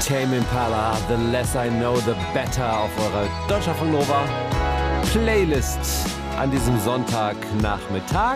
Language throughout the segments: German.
Tame Impala, The Less I Know, The Better auf eurer Deutschlandfunk Nova Playlist an diesem Sonntagnachmittag.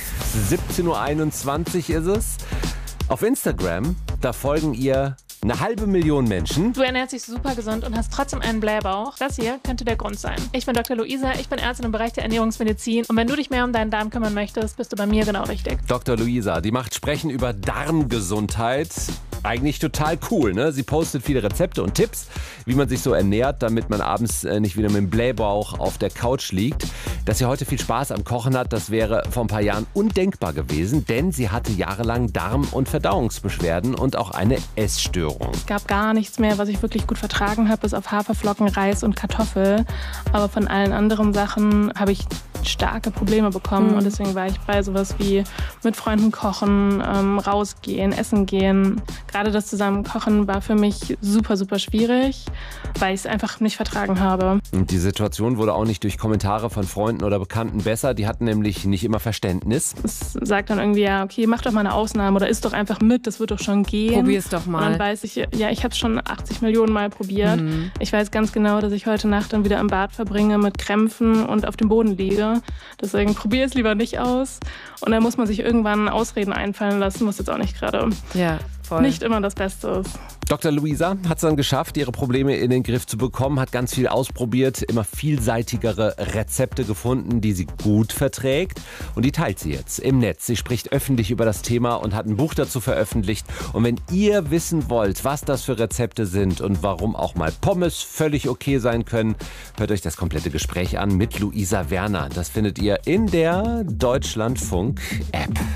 17.21 Uhr ist es. Auf Instagram, da folgen ihr 500.000 Menschen. Du ernährst dich super gesund und hast trotzdem einen Blähbauch. Das hier könnte der Grund sein. Ich bin Dr. Luisa, ich bin Ärztin im Bereich der Ernährungsmedizin. Und wenn du dich mehr um deinen Darm kümmern möchtest, bist du bei mir genau richtig. Dr. Luisa, die macht Sprechen über Darmgesundheit. Eigentlich total cool, ne? Sie postet viele Rezepte und Tipps, wie man sich so ernährt, damit man abends nicht wieder mit dem Blähbauch auf der Couch liegt. Dass sie heute viel Spaß am Kochen hat, das wäre vor ein paar Jahren undenkbar gewesen, denn sie hatte jahrelang Darm- und Verdauungsbeschwerden und auch eine Essstörung. Es gab gar nichts mehr, was ich wirklich gut vertragen habe, bis auf Haferflocken, Reis und Kartoffel. Aber von allen anderen Sachen habe ich starke Probleme bekommen und deswegen war ich bei sowas wie mit Freunden kochen, rausgehen, essen gehen. Gerade das Zusammenkochen war für mich super, super schwierig, weil ich es einfach nicht vertragen habe. Und die Situation wurde auch nicht durch Kommentare von Freunden oder Bekannten besser. Die hatten nämlich nicht immer Verständnis. Es sagt dann irgendwie, ja, okay, mach doch mal eine Ausnahme oder isst doch einfach mit, das wird doch schon gehen. Probier's doch mal. Und dann weiß ich, ja, ich habe es schon 80 Millionen Mal probiert. Ich weiß ganz genau, dass ich heute Nacht dann wieder im Bad verbringe mit Krämpfen und auf dem Boden liege. Deswegen probier es lieber nicht aus. Und dann muss man sich irgendwann Ausreden einfallen lassen, was jetzt auch nicht gerade nicht immer das Beste ist. Dr. Luisa hat es dann geschafft, ihre Probleme in den Griff zu bekommen, hat ganz viel ausprobiert, immer vielseitigere Rezepte gefunden, die sie gut verträgt. Und die teilt sie jetzt im Netz. Sie spricht öffentlich über das Thema und hat ein Buch dazu veröffentlicht. Und wenn ihr wissen wollt, was das für Rezepte sind und warum auch mal Pommes völlig okay sein können, hört euch das komplette Gespräch an mit Luisa Werner. Das findet ihr in der Deutschlandfunk-App.